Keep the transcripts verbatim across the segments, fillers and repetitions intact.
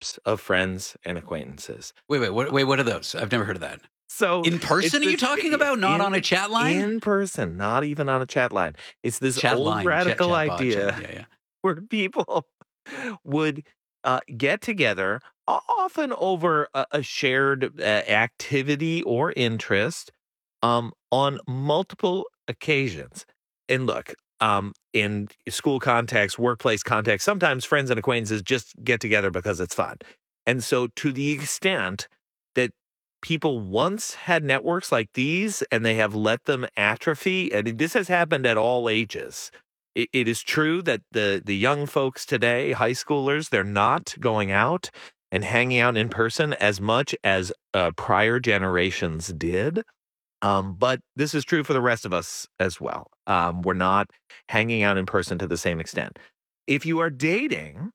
groups of friends and acquaintances. Wait, wait, what, wait, what are those? I've never heard of that. So In person, are you talking about? Not in, on a chat line? In person, not even on a chat line. It's this Chat old line, radical chat, chat bot, idea chat, yeah, yeah. where people would uh, get together, o- often over a, a shared uh, activity or interest, um, on multiple occasions. And look, um, in school context, workplace context, sometimes friends and acquaintances just get together because it's fun. And so, to the extent that people once had networks like these and they have let them atrophy, and this has happened at all ages. It, it is true that the the young folks today, high schoolers, they're not going out and hanging out in person as much as uh, prior generations did. Um, but this is true for the rest of us as well. Um, we're not hanging out in person to the same extent. If you are dating,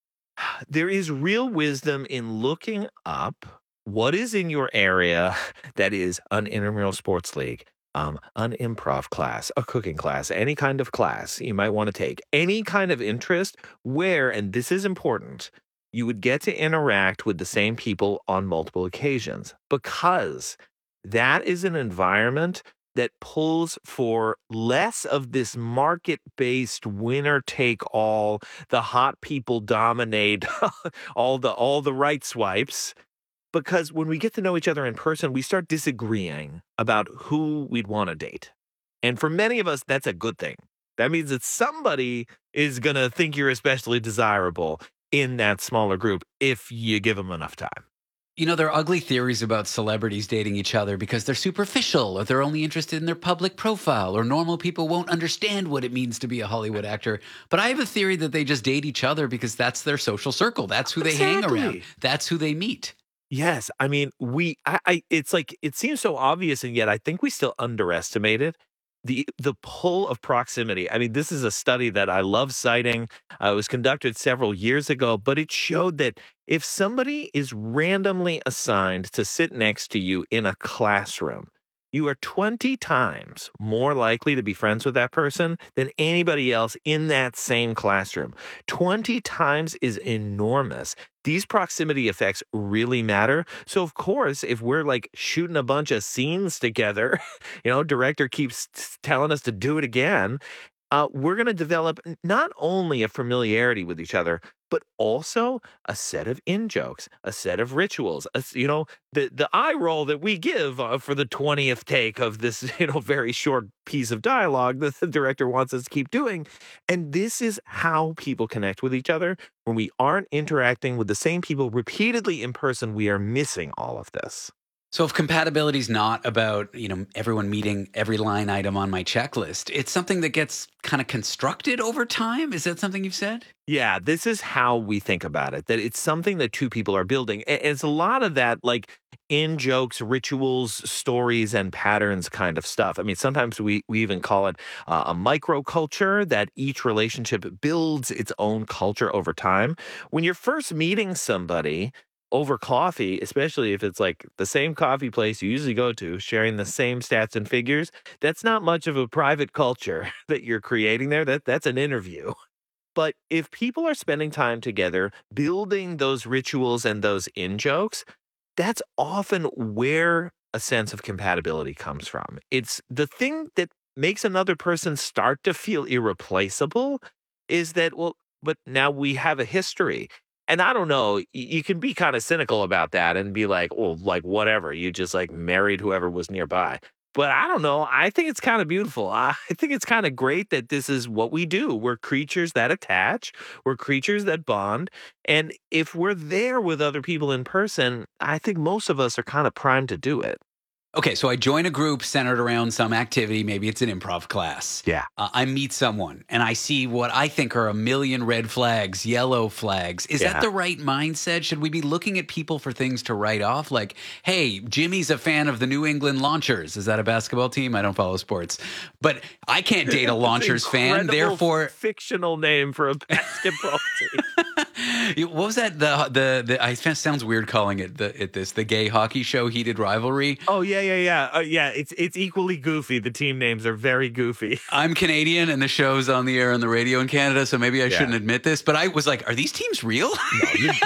there is real wisdom in looking up what is in your area that is an intramural sports league, um, an improv class, a cooking class, any kind of class you might want to take, any kind of interest where, and this is important, you would get to interact with the same people on multiple occasions, because that is an environment that pulls for less of this market-based winner-take-all, the hot people dominate all the all the right swipes. Because when we get to know each other in person, we start disagreeing about who we'd want to date. And for many of us, that's a good thing. That means that somebody is going to think you're especially desirable in that smaller group if you give them enough time. You know, there are ugly theories about celebrities dating each other because they're superficial, or they're only interested in their public profile, or normal people won't understand what it means to be a Hollywood actor. But I have a theory that they just date each other because that's their social circle. That's who they Exactly. hang around. That's who they meet. Yes, I mean, we, I, I, it's like, it seems so obvious, and yet I think we still underestimate it. The, the pull of proximity. I mean, this is a study that I love citing. Uh, it was conducted several years ago, but it showed that if somebody is randomly assigned to sit next to you in a classroom, you are twenty times more likely to be friends with that person than anybody else in that same classroom. twenty times is enormous. These proximity effects really matter. So, of course, if we're like shooting a bunch of scenes together, you know, director keeps telling us to do it again, uh, we're going to develop not only a familiarity with each other, but also a set of in-jokes, a set of rituals, a, you know, the, the eye roll that we give uh, for the twentieth take of this, you know, very short piece of dialogue that the director wants us to keep doing. And this is how people connect with each other. When we aren't interacting with the same people repeatedly in person, we are missing all of this. So if compatibility is not about, you know, everyone meeting every line item on my checklist, it's something that gets kind of constructed over time. Is that something you've said? Yeah, this is how we think about it, that it's something that two people are building. And it's a lot of that, like in jokes, rituals, stories, and patterns kind of stuff. I mean, sometimes we, we even call it uh, a microculture, that each relationship builds its own culture over time. When you're first meeting somebody over coffee, especially if it's like the same coffee place you usually go to, sharing the same stats and figures, that's not much of a private culture that you're creating there. That that's an interview. But if people are spending time together, building those rituals and those in-jokes, that's often where a sense of compatibility comes from. It's the thing that makes another person start to feel irreplaceable is that, well, but now we have a history. And I don't know, you can be kind of cynical about that and be like, well, like, whatever. You just like married whoever was nearby. But I don't know. I think it's kind of beautiful. I think it's kind of great that this is what we do. We're creatures that attach. We're creatures that bond. And if we're there with other people in person, I think most of us are kind of primed to do it. Okay, so I join a group centered around some activity. Maybe it's an improv class. Yeah. Uh, I meet someone and I see what I think are a million red flags, yellow flags. Is Yeah. that the right mindset? Should we be looking at people for things to write off? Like, hey, Jimmy's a fan of the New England Launchers. Is that a basketball team? I don't follow sports. But I can't date a Launchers fan. Incredible Therefore, fictional name for a basketball team. what was that? The the the I it sounds weird calling it the it this the gay hockey show Heated Rivalry. Oh yeah, yeah, yeah, uh, yeah. It's it's equally goofy. The team names are very goofy. I'm Canadian, and the show's on the air on the radio in Canada, so maybe I Yeah. shouldn't admit this. But I was like, "Are these teams real?" No, you're